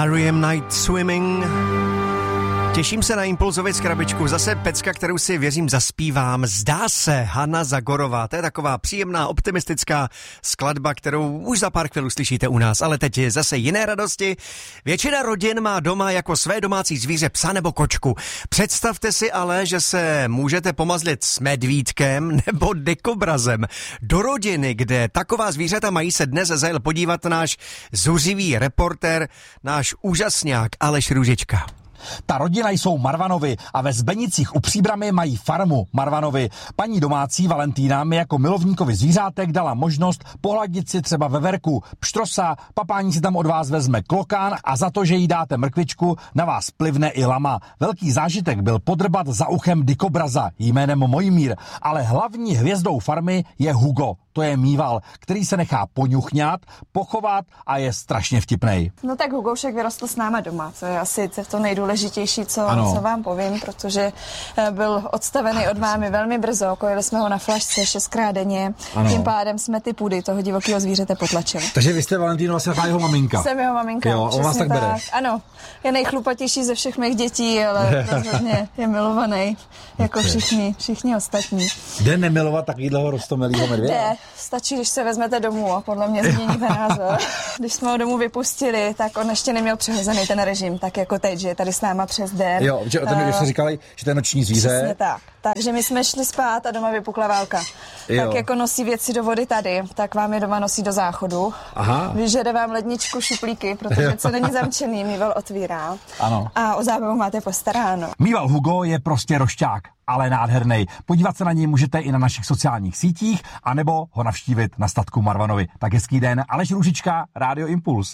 R.E.M. Night Swimming. Těším se na Impulzovic krabičku. Zase pecka, kterou si věřím zaspívám. Zdá se, Hana Zagorová. To je taková příjemná, optimistická skladba, kterou už za pár chvíl uslyšíte u nás. Ale teď je zase jiné radosti. Většina rodin má doma jako své domácí zvíře psa nebo kočku. Představte si ale, že se můžete pomazlit s medvídkem nebo dikobrazem. Do rodiny, kde taková zvířata mají, se dnes zajel podívat náš zuřivý reportér, náš úžasňák Aleš Růžička. Ta rodina jsou Marvanovi a ve Zbenicích u Příbramy mají farmu Marvanovi. Paní domácí Valentína mi jako milovníkovi zvířátek dala možnost pohladit si třeba veverku pštrosa, papání si tam od vás vezme klokán a za to, že jí dáte mrkvičku, na vás plivne i lama. Velký zážitek byl podrbat za uchem dikobraza jménem Mojmír, ale hlavní hvězdou farmy je Hugo. To je mýval, který se nechá poňuchňat, pochovat a je strašně vtipnej. No tak Hugoušek vyrostl s náma doma, to je asi to nejdůležitější, co vám povím, protože byl odstavený od mámy velmi brzo, kojili jsme ho na flašce 6krát denně, tím pádem jsme ty půdy toho divokého zvířete potlačili. Takže vy jste Valentino vlastně jeho maminka. Jsem jeho maminka, jo, on vás tak bere. Ano, je nejchlupatější ze všech mých dětí, ale rozhodně je milovaný, jako všichni ostatní. Jde nemilovat takovýhleho roztomilýho medvěda? Stačí, když se vezmete domů a podle mě změníte názor. Když jsme ho domů vypustili, tak on ještě neměl přehozený ten režim, tak jako teď, že je tady s náma přes den. Jo, že o tom už jste říkali, že to je noční zvíře. Přesně tak. Takže my jsme šli spát a doma vypukla válka. Jo. Tak jako nosí věci do vody tady, tak vám je doma nosí do záchodu. Aha. Vyžede vám ledničku, šuplíky, protože co není zamčený, mýval otvírá. Ano. A o zábavu máte postaráno. Mýval Hugo je prostě rošťák, ale nádherný. Podívat se na něj můžete i na našich sociálních sítích, anebo ho navštívit na statku Marvanovi. Tak hezký den, Aleš Růžička, Rádio Impuls.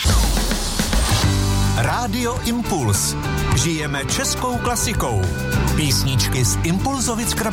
Rádio Impuls. Žijeme českou klasikou. Písničky z Impulzovic krabičky.